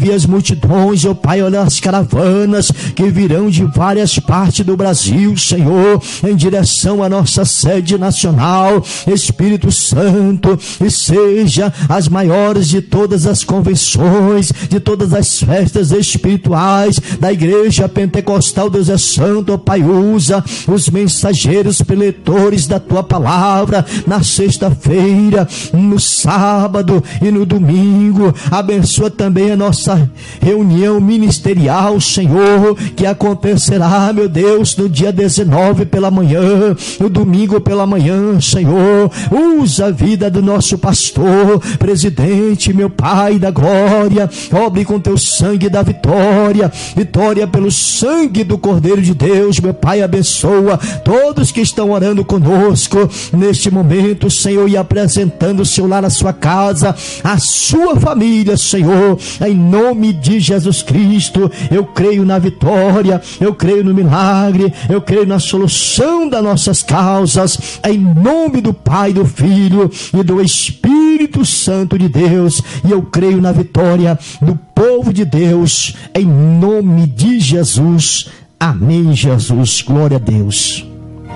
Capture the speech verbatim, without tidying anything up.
vi as multidões, ó Pai, olha as caravanas que virão de várias partes do Brasil, Senhor, em direção à nossa sede nacional. Espírito Santo, e seja as maiores de todas as convenções, de todas as festas espirituais da Igreja Pentecostal Deus é Santo, ó Pai, usa os mensageiros preletores da Tua palavra na sexta-feira, no sábado e no domingo. Abençoa também a nossa reunião ministerial, Senhor, que acontecerá, meu Deus, no dia dezenove pela manhã, no domingo pela manhã, Senhor. Usa a vida do nosso pastor, presidente, meu Pai da glória. Cobre com Teu sangue da vitória, vitória pelo sangue do Cordeiro de Deus, meu Pai. Abençoa todos que estão orando conosco neste momento, Senhor, e apresentando o seu lar, a sua casa, a sua família, Senhor, em nome de Jesus Cristo. Eu creio na vitória, eu creio no milagre, eu creio na solução das nossas causas, em nome do Pai, do Filho e do Espírito Santo de Deus. E eu creio na vitória do povo de Deus, em nome de Jesus. Amém, Jesus. Glória a Deus.